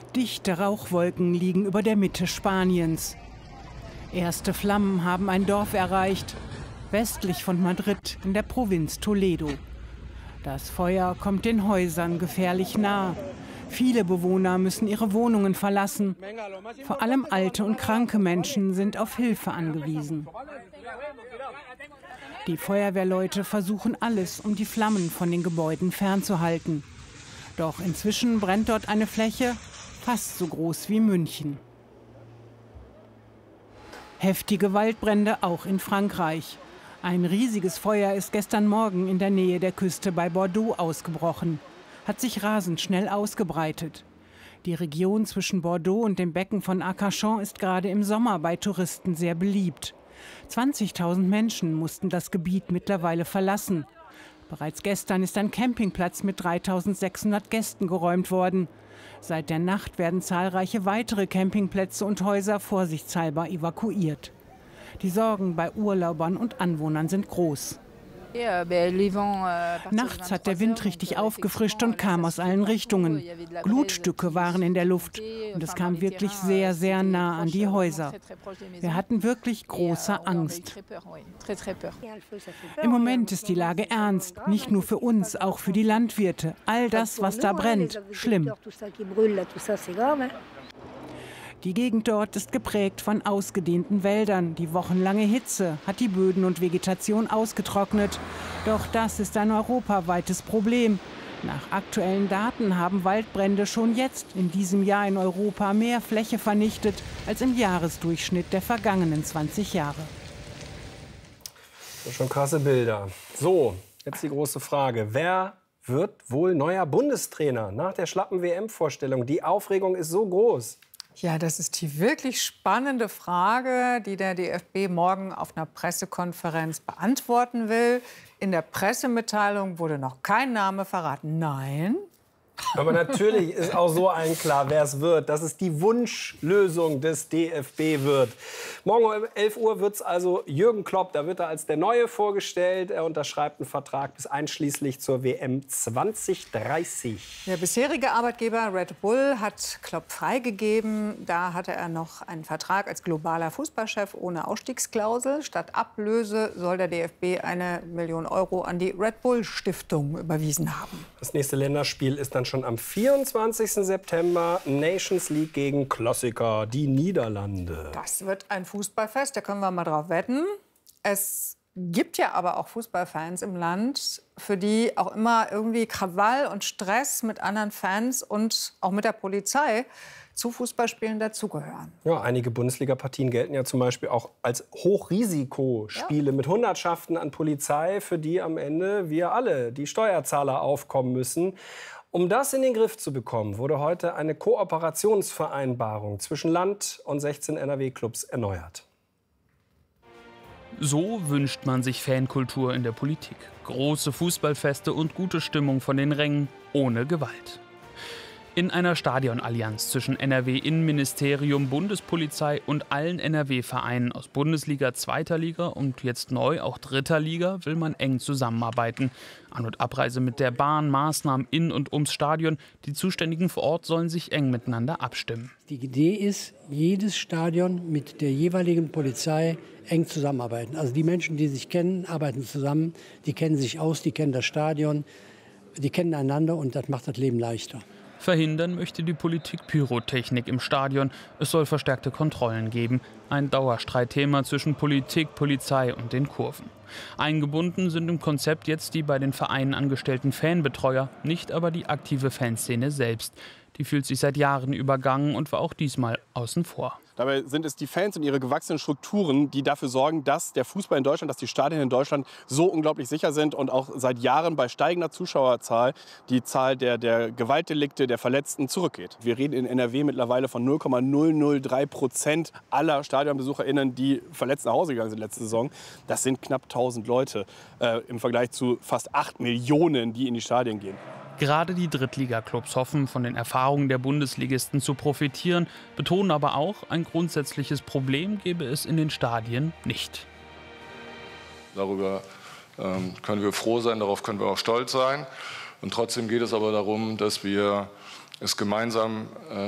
Dichte Rauchwolken liegen über der Mitte Spaniens. Erste Flammen haben ein Dorf erreicht, westlich von Madrid in der Provinz Toledo. Das Feuer kommt den Häusern gefährlich nah. Viele Bewohner müssen ihre Wohnungen verlassen. Vor allem alte und kranke Menschen sind auf Hilfe angewiesen. Die Feuerwehrleute versuchen alles, um die Flammen von den Gebäuden fernzuhalten. Doch inzwischen brennt dort eine Fläche fast so groß wie München. Heftige Waldbrände auch in Frankreich. Ein riesiges Feuer ist gestern Morgen in der Nähe der Küste bei Bordeaux ausgebrochen. Hat sich rasend schnell ausgebreitet. Die Region zwischen Bordeaux und dem Becken von Arcachon ist gerade im Sommer bei Touristen sehr beliebt. 20.000 Menschen mussten das Gebiet mittlerweile verlassen. Bereits gestern ist ein Campingplatz mit 3.600 Gästen geräumt worden. Seit der Nacht werden zahlreiche weitere Campingplätze und Häuser vorsichtshalber evakuiert. Die Sorgen bei Urlaubern und Anwohnern sind groß. Nachts hat der Wind richtig aufgefrischt und kam aus allen Richtungen. Glutstücke waren in der Luft und es kam wirklich sehr, sehr nah an die Häuser. Wir hatten wirklich große Angst. Im Moment ist die Lage ernst, nicht nur für uns, auch für die Landwirte. All das, was da brennt, schlimm. Die Gegend dort ist geprägt von ausgedehnten Wäldern. Die wochenlange Hitze hat die Böden und Vegetation ausgetrocknet. Doch das ist ein europaweites Problem. Nach aktuellen Daten haben Waldbrände schon jetzt in diesem Jahr in Europa mehr Fläche vernichtet als im Jahresdurchschnitt der vergangenen 20 Jahre. Das sind schon krasse Bilder. So, jetzt die große Frage. Wer wird wohl neuer Bundestrainer nach der schlappen WM-Vorstellung? Die Aufregung ist so groß. Ja, das ist die wirklich spannende Frage, die der DFB morgen auf einer Pressekonferenz beantworten will. In der Pressemitteilung wurde noch kein Name verraten. Nein. Aber natürlich ist auch so allen klar, wer es wird, dass es die Wunschlösung des DFB wird. Morgen um 11 Uhr wird es also Jürgen Klopp, da wird er als der Neue vorgestellt. Er unterschreibt einen Vertrag bis einschließlich zur WM 2030. Der bisherige Arbeitgeber Red Bull hat Klopp freigegeben. Da hatte er noch einen Vertrag als globaler Fußballchef ohne Ausstiegsklausel. Statt Ablöse soll der DFB 1 Million Euro an die Red Bull Stiftung überwiesen haben. Das nächste Länderspiel ist dann schon am 24. September. Nations League gegen Klassiker, die Niederlande. Das wird ein Fußballfest, da können wir mal drauf wetten. Es gibt ja aber auch Fußballfans im Land, für die auch immer irgendwie Krawall und Stress mit anderen Fans und auch mit der Polizei zu Fußballspielen dazugehören. Ja, einige Bundesliga-Partien gelten ja zum Beispiel auch als Hochrisikospiele mit Hundertschaften an Polizei, für die am Ende wir alle, die Steuerzahler, aufkommen müssen. Um das in den Griff zu bekommen, wurde heute eine Kooperationsvereinbarung zwischen Land und 16 NRW-Clubs erneuert. So wünscht man sich Fankultur in der Politik. Große Fußballfeste und gute Stimmung von den Rängen, ohne Gewalt. In einer Stadionallianz zwischen NRW-Innenministerium, Bundespolizei und allen NRW-Vereinen aus Bundesliga, 2. Liga und jetzt neu auch 3. Liga will man eng zusammenarbeiten. An- und Abreise mit der Bahn, Maßnahmen in und ums Stadion. Die Zuständigen vor Ort sollen sich eng miteinander abstimmen. Die Idee ist, jedes Stadion mit der jeweiligen Polizei eng zusammenarbeiten. Also die Menschen, die sich kennen, arbeiten zusammen. Die kennen sich aus, die kennen das Stadion, die kennen einander und das macht das Leben leichter. Verhindern möchte die Politik Pyrotechnik im Stadion. Es soll verstärkte Kontrollen geben. Ein Dauerstreitthema zwischen Politik, Polizei und den Kurven. Eingebunden sind im Konzept jetzt die bei den Vereinen angestellten Fanbetreuer, nicht aber die aktive Fanszene selbst. Die fühlt sich seit Jahren übergangen und war auch diesmal außen vor. Dabei sind es die Fans und ihre gewachsenen Strukturen, die dafür sorgen, dass der Fußball in Deutschland, dass die Stadien in Deutschland so unglaublich sicher sind und auch seit Jahren bei steigender Zuschauerzahl die Zahl der Gewaltdelikte, der Verletzten zurückgeht. Wir reden in NRW mittlerweile von 0,003% aller StadionbesucherInnen, die verletzt nach Hause gegangen sind letzte Saison. Das sind knapp 1000 Leute im Vergleich zu fast 8 Millionen, die in die Stadien gehen. Gerade die Drittliga-Clubs hoffen, von den Erfahrungen der Bundesligisten zu profitieren, betonen aber auch, ein grundsätzliches Problem gebe es in den Stadien nicht. Darüber können wir froh sein, darauf können wir auch stolz sein. Und trotzdem geht es aber darum, dass wir es gemeinsam